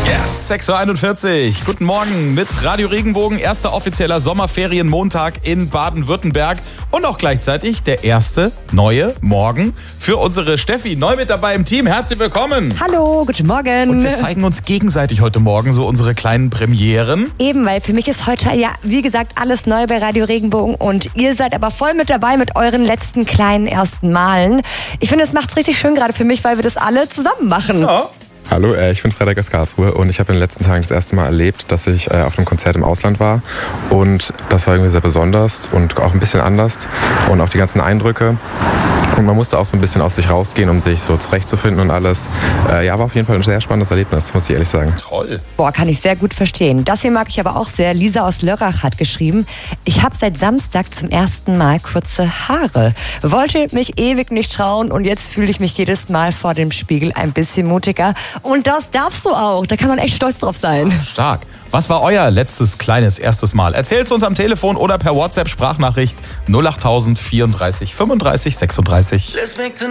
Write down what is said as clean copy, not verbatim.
Yes, 6.41 Uhr. Guten Morgen mit Radio Regenbogen. Erster offizieller Sommerferienmontag in Baden-Württemberg. Und auch gleichzeitig der erste neue Morgen für unsere Steffi. Neu mit dabei im Team. Herzlich willkommen. Hallo, guten Morgen. Und wir zeigen uns gegenseitig heute Morgen so unsere kleinen Premieren. Eben, weil für mich ist heute ja, wie gesagt, alles neu bei Radio Regenbogen. Und ihr seid aber voll mit dabei mit euren letzten kleinen ersten Malen. Ich finde, es macht's richtig schön gerade für mich, weil wir das alle zusammen machen. Ja. Hallo, ich bin Frederik aus Karlsruhe und ich habe in den letzten Tagen das erste Mal erlebt, dass ich auf einem Konzert im Ausland war und das war irgendwie sehr besonders und auch ein bisschen anders und auch die ganzen Eindrücke und man musste auch so ein bisschen aus sich rausgehen, um sich so zurechtzufinden und alles. Ja, war auf jeden Fall ein sehr spannendes Erlebnis, muss ich ehrlich sagen. Toll. Boah, kann ich sehr gut verstehen. Das hier mag ich aber auch sehr. Lisa aus Lörrach hat geschrieben, ich habe seit Samstag zum ersten Mal kurze Haare. Wollte mich ewig nicht trauen und jetzt fühle ich mich jedes Mal vor dem Spiegel ein bisschen mutiger. Und das darfst du auch. Da kann man echt stolz drauf sein. Stark. Was war euer letztes kleines erstes Mal? Erzählt's uns am Telefon oder per WhatsApp Sprachnachricht 08000 34 35 36.